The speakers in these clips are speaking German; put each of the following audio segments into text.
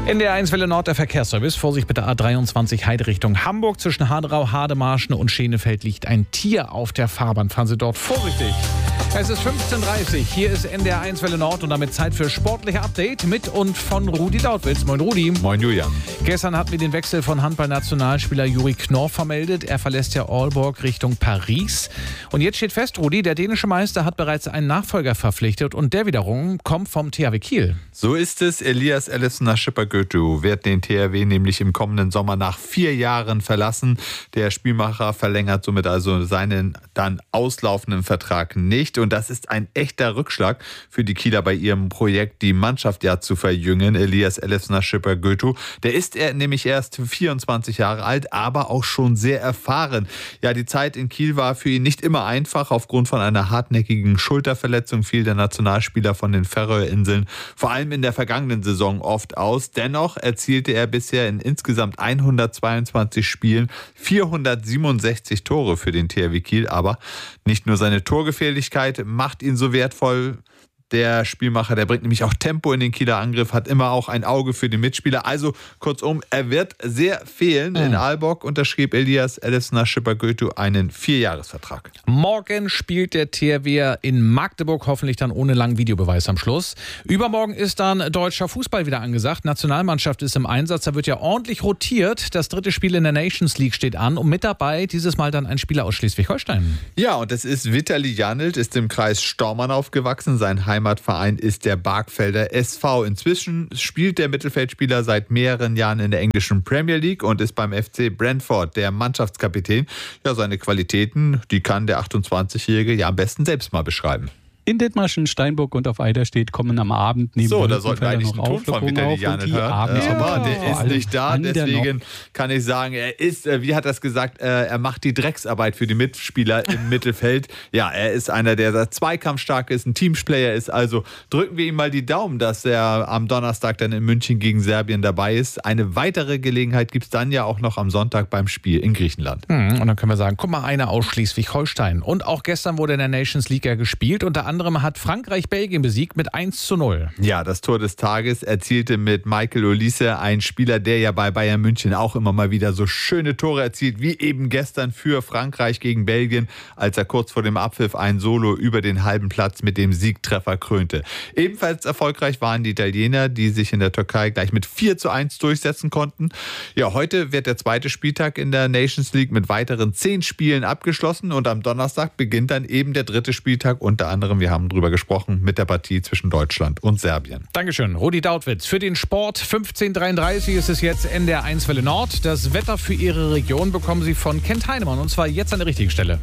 In der 1 Welle Nord der Verkehrsservice. Vorsicht bitte A23 Heide Richtung Hamburg. Zwischen Haderau, Hademarschen und Schenefeld liegt ein Tier auf der Fahrbahn. Fahren Sie dort vorsichtig. Es ist 15:30 Uhr. Hier ist NDR 1 Welle Nord und damit Zeit für sportliche Update mit und von Rudi Dautwitz. Moin Rudi. Moin Julian. Gestern hatten wir den Wechsel von Handballnationalspieler Juri Knorr vermeldet. Er verlässt ja Aalborg Richtung Paris. Und jetzt steht fest, Rudi, der dänische Meister hat bereits einen Nachfolger verpflichtet und der wiederum kommt vom THW Kiel. So ist es. Elias Ellefsson Schippergötu wird den THW nämlich im kommenden Sommer nach 4 Jahren verlassen. Der Spielmacher verlängert somit also seinen dann auslaufenden Vertrag nicht. Und das ist ein echter Rückschlag für die Kieler bei ihrem Projekt, die Mannschaft ja zu verjüngen. Elias Ellefsson Schippergötu, der ist nämlich erst 24 Jahre alt, aber auch schon sehr erfahren. Ja, die Zeit in Kiel war für ihn nicht immer einfach. Aufgrund von einer hartnäckigen Schulterverletzung fiel der Nationalspieler von den Färöerinseln vor allem in der vergangenen Saison oft aus. Dennoch erzielte er bisher in insgesamt 122 Spielen 467 Tore für den THW Kiel. Aber nicht nur seine Torgefährlichkeit macht ihn so wertvoll. Der Spielmacher, der bringt nämlich auch Tempo in den Kieler Angriff, hat immer auch ein Auge für den Mitspieler. Also kurzum, er wird sehr fehlen. In Aalborg unterschrieb Elias Ellefsson Schippergötu einen 4-Jahres-Vertrag. Morgen spielt der THW in Magdeburg, hoffentlich dann ohne langen Videobeweis am Schluss. Übermorgen ist dann deutscher Fußball wieder angesagt. Nationalmannschaft ist im Einsatz, da wird ja ordentlich rotiert. Das 3. Spiel in der Nations League steht an und mit dabei dieses Mal dann ein Spieler aus Schleswig-Holstein. Ja, und das ist Vitali Janelt, ist im Kreis Stormann aufgewachsen. Sein Heimatverein ist der Barkfelder SV. Inzwischen spielt der Mittelfeldspieler seit mehreren Jahren in der englischen Premier League und ist beim FC Brentford der Mannschaftskapitän. Ja, seine Qualitäten, die kann der 28-Jährige ja am besten selbst mal beschreiben. In Dithmarschen, Steinburg und auf Eiderstedt kommen am Abend neben So, da sollten wir eigentlich einen Ton von Vitali Janelt hören. Aber der ist nicht da, deswegen kann ich sagen, er ist, wie hat er es gesagt, er macht die Drecksarbeit für die Mitspieler im Mittelfeld. Ja, er ist einer, der zweikampfstark ist, ein Teamplayer ist. Also drücken wir ihm mal die Daumen, dass er am Donnerstag dann in München gegen Serbien dabei ist. Eine weitere Gelegenheit gibt es dann ja auch noch am Sonntag beim Spiel in Griechenland. Und dann können wir sagen, guck mal, einer aus Schleswig-Holstein. Und auch gestern wurde in der Nations League ja gespielt. Unter anderem hat Frankreich Belgien besiegt mit 1:0. Ja, das Tor des Tages erzielte mit Michael Olise, ein Spieler, der ja bei Bayern München auch immer mal wieder so schöne Tore erzielt, wie eben gestern für Frankreich gegen Belgien, als er kurz vor dem Abpfiff ein Solo über den halben Platz mit dem Siegtreffer krönte. Ebenfalls erfolgreich waren die Italiener, die sich in der Türkei gleich mit 4:1 durchsetzen konnten. Ja, heute wird der 2. Spieltag in der Nations League mit weiteren 10 Spielen abgeschlossen und am Donnerstag beginnt dann eben der 3. Spieltag, unter anderem, wir haben drüber gesprochen, mit der Partie zwischen Deutschland und Serbien. Dankeschön, Rudi Dautwitz. Für den Sport 15:33 ist es jetzt NDR 1 Welle Nord. Das Wetter für Ihre Region bekommen Sie von Kent Heinemann und zwar jetzt an der richtigen Stelle.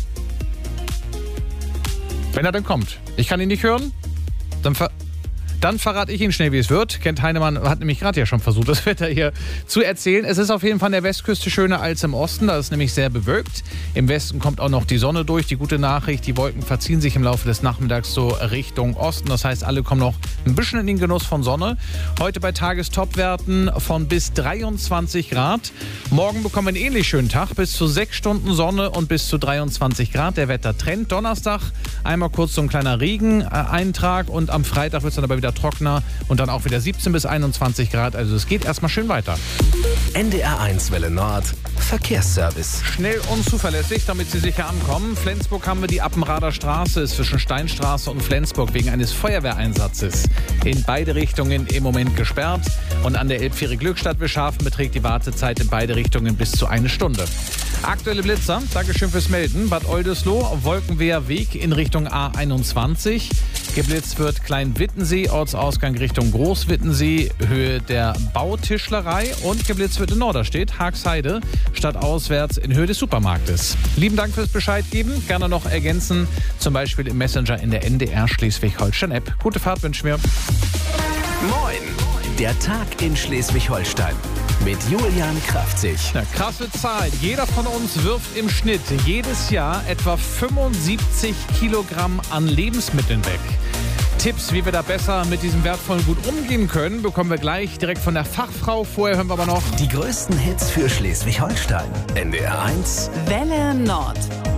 Wenn er dann kommt. Ich kann ihn nicht hören, dann verrate ich Ihnen schnell, wie es wird. Kent Heinemann hat nämlich gerade ja schon versucht, das Wetter hier zu erzählen. Es ist auf jeden Fall an der Westküste schöner als im Osten. Da ist nämlich sehr bewölkt. Im Westen kommt auch noch die Sonne durch. Die gute Nachricht, die Wolken verziehen sich im Laufe des Nachmittags so Richtung Osten. Das heißt, alle kommen noch ein bisschen in den Genuss von Sonne. Heute bei Tagestopwerten von bis 23 Grad. Morgen bekommen wir einen ähnlich schönen Tag. Bis zu 6 Stunden Sonne und bis zu 23 Grad. Der Wettertrend. Donnerstag einmal kurz so ein kleiner Regeneintrag und am Freitag wird es dann aber wieder trockener und dann auch wieder 17 bis 21 Grad. Also es geht erstmal schön weiter. NDR 1 Welle Nord Verkehrsservice. Schnell und zuverlässig, damit Sie sicher ankommen. Flensburg haben wir die Appenrader Straße, ist zwischen Steinstraße und Flensburg wegen eines Feuerwehreinsatzes in beide Richtungen im Moment gesperrt. Und an der Elbfähre Glückstadt-Wischhafen beträgt die Wartezeit in beide Richtungen bis zu 1 Stunde. Aktuelle Blitzer, Dankeschön fürs Melden. Bad Oldesloe, Wolkenweher-Weg in Richtung A21. Geblitzt wird Klein-Wittensee, Ortsausgang Richtung Groß-Wittensee, Höhe der Bautischlerei. Und geblitzt wird in Norderstedt, Haagsheide, stadtauswärts in Höhe des Supermarktes. Lieben Dank fürs Bescheid geben. Gerne noch ergänzen, zum Beispiel im Messenger in der NDR Schleswig-Holstein-App. Gute Fahrt wünschen wir. Moin, der Tag in Schleswig-Holstein mit Julian Kraftzig. Eine krasse Zahl. Jeder von uns wirft im Schnitt jedes Jahr etwa 75 Kilogramm an Lebensmitteln weg. Tipps, wie wir da besser mit diesem wertvollen Gut umgehen können, bekommen wir gleich direkt von der Fachfrau. Vorher hören wir aber noch die größten Hits für Schleswig-Holstein. NDR 1 Welle Nord.